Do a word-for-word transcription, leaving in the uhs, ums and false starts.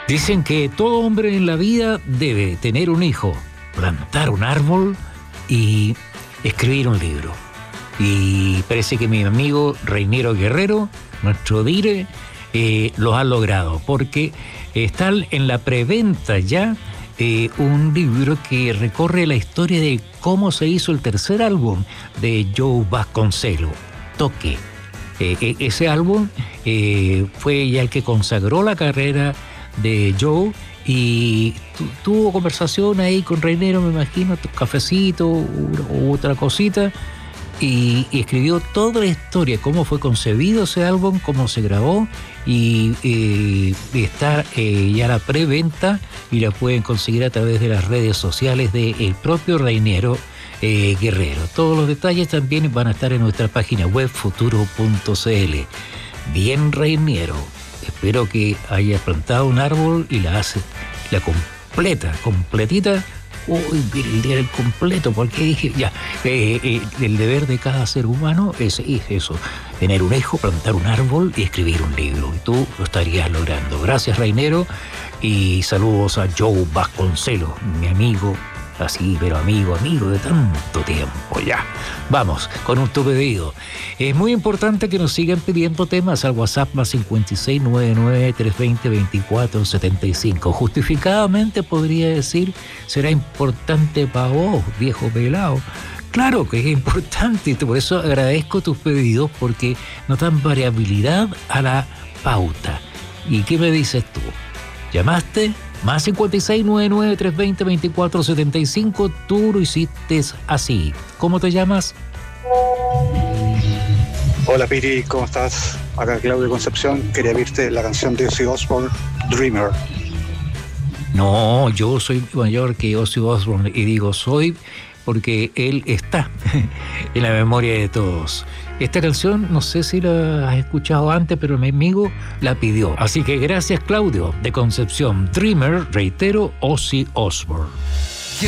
Dicen que todo hombre en la vida debe tener un hijo, plantar un árbol y escribir un libro. Y parece que mi amigo Reiniero Guerrero, nuestro dire, eh, lo ha logrado, porque está en la preventa ya eh, un libro que recorre la historia de cómo se hizo el tercer álbum de Joe Vasconcelos, Toque. Eh, ese álbum eh, fue ya el que consagró la carrera de Joe, y tu, tuvo conversación ahí con Reiniero, me imagino, cafecito u otra cosita, y, y escribió toda la historia, cómo fue concebido ese álbum, cómo se grabó, y, y, y está eh, ya la preventa, y la pueden conseguir a través de las redes sociales del propio Reiniero eh, Guerrero. Todos los detalles también van a estar en nuestra página web futuro punto c l. Bien, Reiniero, espero que haya plantado un árbol y la hace, la completa, completita. Uy, el deber completo, porque dije, ya, eh, eh, el deber de cada ser humano es, es eso, tener un hijo, plantar un árbol y escribir un libro. Y tú lo estarías logrando. Gracias, Reiniero, y saludos a Joe Vasconcelos, mi amigo, así, pero amigo, amigo de tanto tiempo ya. Vamos con un tu pedido. Es muy importante que nos sigan pidiendo temas al WhatsApp más cincuenta y seis, noventa y nueve, trescientos veinte, veinticuatro setenta y cinco. Justificadamente podría decir, será importante para vos, viejo pelado. Claro que es importante, y por eso agradezco tus pedidos, porque nos dan variabilidad a la pauta. ¿Y qué me dices tú? ¿Llamaste? Más cincuenta y seis, noventa y nueve, trescientos veinte, veinticuatro setenta y cinco, tú lo hiciste así. ¿Cómo te llamas? Hola Piri, ¿cómo estás? Acá Claudio Concepción, quería pedirte la canción de Ozzy Osbourne, Dreamer. No, yo soy mayor que Ozzy Osbourne, y digo soy porque él está en la memoria de todos. Esta canción, no sé si la has escuchado antes, pero mi amigo la pidió. Así que gracias, Claudio, de Concepción. Dreamer, reitero, Ozzy Osbourne.